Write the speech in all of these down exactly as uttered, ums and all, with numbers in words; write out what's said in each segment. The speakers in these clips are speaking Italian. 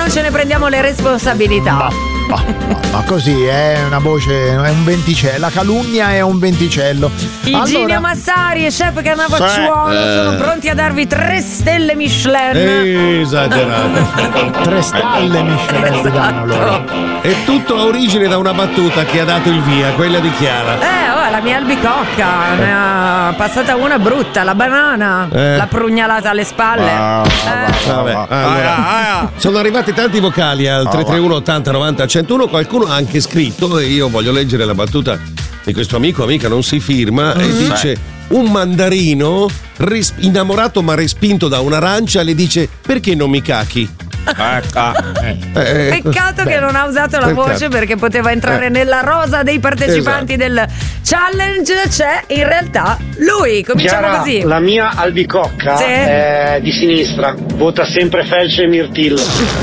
non ce ne prendiamo le responsabilità. Ma, ma, ma, ma così è una voce, è un venticello. La calunnia è un venticello. Igino allora... Massari e chef Cannavacciuolo eh. sono pronti a darvi tre stelle Michelin. Esagerato. Tre stalle Michelin Esatto. danno loro. È tutto a origine da una battuta che ha dato il via, quella di Chiara. Eh, oh, la mia albicocca ne ha passata una brutta, la banana, Eh. l'ha prugnalata alle spalle. Ah, Eh. Vabbè, allora, sono arrivati tanti vocali al tre tre uno ottanta novanta centuno. Qualcuno ha anche scritto, e io voglio leggere la battuta di questo amico, amica non si firma, e dice: un mandarino ris- innamorato ma respinto da un'arancia le dice: perché non mi cachi? Eh, Peccato che non ha usato la Peccato. voce, perché poteva entrare Eh. nella rosa dei partecipanti Esatto. del challenge. C'è in realtà lui. Cominciamo Chiara, così. la mia albicocca Sì. è di sinistra, vota sempre Felce e Mirtillo.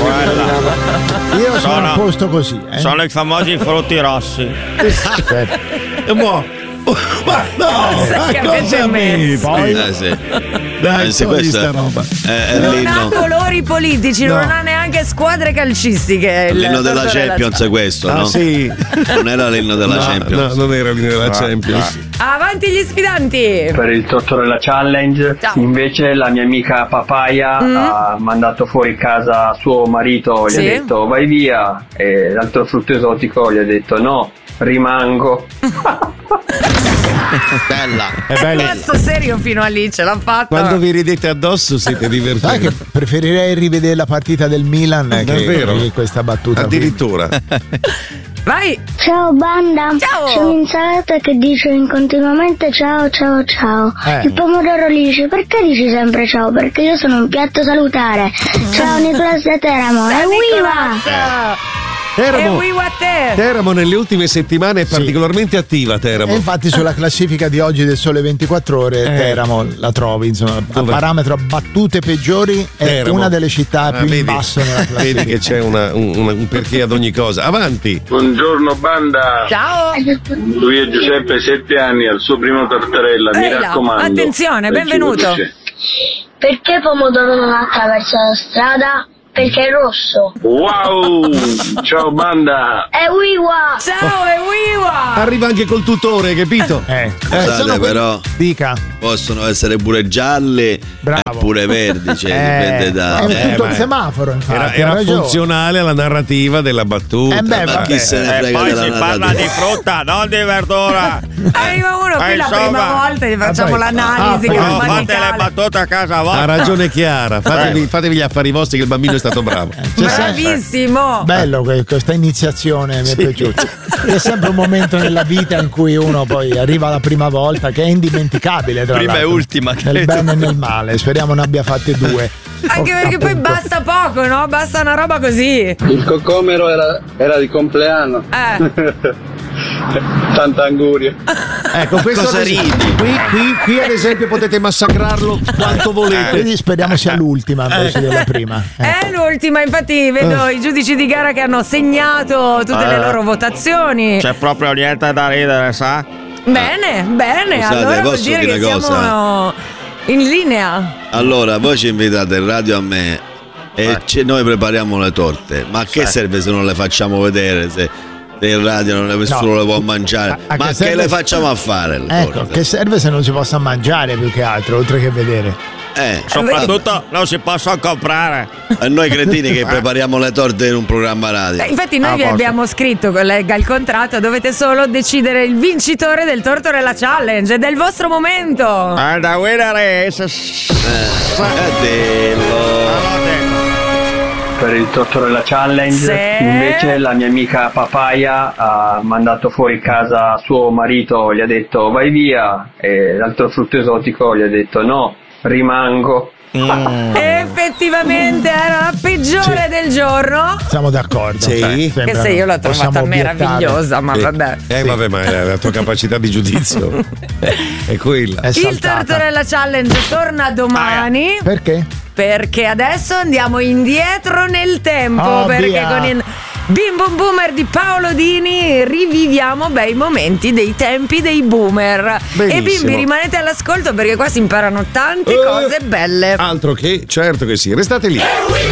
Io sono a posto così. Eh. Sono i famosi frutti rossi. E mo- ma no, Sai ma che avete cosa mi messo? poi? Eh, sì. Dai, Eh, sì, togli questo sta roba. è, è Non ha l'inno, colori politici, No. non ha neanche squadre calcistiche. il l'inno della Tortorella Champions è questo, Ah no? sì. Non era l'inno della No, Champions. no, non era l'inno della Champions. Avanti gli sfidanti. Per il Tortorella Challenge, Ciao. invece la mia amica Papaya Mm. ha mandato fuori casa suo marito, gli Sì. ha detto vai via, e l'altro frutto esotico gli ha detto no, rimango. Bella. È bello. Questo serio fino a lì ce l'ha fatta. Quando vi ridete addosso siete Sai divertenti. che preferirei rivedere la partita del Milan che, Davvero? che questa battuta qui. Addirittura. Vai. Ciao banda, Ciao. c'è un'insalata che dice continuamente ciao ciao ciao. Eh. Il pomodoro gli dice perché dici sempre ciao? Perché io sono un piatto salutare. Ciao Nicolas da Teramo, Ciao, evviva! Nicolas. E Teramo, we what te. Teramo nelle ultime settimane è particolarmente attiva. E Teramo. infatti sulla classifica di oggi del Sole ventiquattro Ore Eh. Teramo la trovi, insomma, a Dov'è? parametro battute peggiori è Teramo. una delle città Ah, più vedi, in basso nella classifica. vedi che c'è una- un, un- un perché ad ogni cosa. Avanti. Buongiorno banda, Ciao. lui è Giuseppe, sette anni, al suo primo Tortorella, mi Ehi là, raccomando. attenzione, benvenuto. Leggi veloce. Perché pomodoro non attraversa la strada? Perché è rosso. Wow, ciao banda. Evviva! Ciao e wiwa. Arriva anche col tutore, capito? Eh, Scusate, sono que- però Dica. possono essere pure gialli Bravo. e pure verdi, cioè dipende da. È Eh, tutto ma il è- semaforo, infatti. Era, ha era ragione. funzionale alla narrativa della battuta. Eh beh, Ma vabbè. chi se ne E frega poi della si parla narrativa? di frutta, non di verdura. Arriva uno qui Eh, la insomma. prima volta gli facciamo Ah, poi- l'analisi ah, poi- No, fate le grammaticale. battute a casa Ha vostra. ragione Chiara, fatevi, fatevi gli affari vostri che il bambino è stato bravo. C'è sempre- Bravissimo. Bello que- questa iniziazione, mi è piaciuta. C'è sempre un momento nella vita in cui uno poi arriva la prima volta che è indimenticabile. Tra Prima e l'altro, ultima, nel credo. bene e nel male. Speriamo ne abbia fatte due. Anche Oh, perché poi appunto. basta poco, no? Basta una roba così. Il cocomero era, era di compleanno. Eh. Tanta anguria. Ecco, questo Cosa ad esempio- ridi? Qui, qui, qui ad esempio potete massacrarlo quanto volete. Quindi speriamo sia l'ultima invece della prima. Eh. È l'ultima, infatti vedo i giudici di gara che hanno segnato tutte le Eh. loro votazioni. C'è proprio niente da ridere, sa? Bene, bene, Scusate, allora vuol posso dire dire che una cosa? siamo in linea. Allora, voi ci invitate in radio a me e ci- noi prepariamo le torte. Ma a che serve se non le facciamo vedere? Se, se in radio non le, nessuno le può mangiare? A- a Ma che che, serve- le facciamo a fare? Le Ecco, torte? che serve se non si possa mangiare più che altro, oltre che vedere. Eh, Soprattutto non si possono comprare. a noi cretini che prepariamo le torte in un programma radio. Eh, infatti noi Ah, vi posso. abbiamo scritto, collega il contratto, dovete solo decidere il vincitore del Tortorella Challenge, è del vostro momento. And the winner is... Eh, Per il Tortorella Challenge, Sì. invece la mia amica Papaya ha mandato fuori casa suo marito, gli ha detto vai via, e l'altro frutto esotico gli ha detto no, rimango. Effettivamente era la peggiore Sì. del giorno. Siamo d'accordo. Sì. Cioè, Che sembra- se io l'ho trovata possiamo obiettare. meravigliosa, ma Eh, vabbè. Eh, vabbè, ma è la tua capacità di giudizio è quella. È Il saltata. Tortorella Challenge torna domani. Perché? Perché adesso andiamo indietro nel tempo. Oh, perché via. con il Bim Bum Boomer di Paolo Dini riviviamo bei momenti dei tempi dei boomer. Benissimo. E bimbi, rimanete all'ascolto perché qua si imparano tante Eh. cose belle. Altro che, certo che sì, restate lì.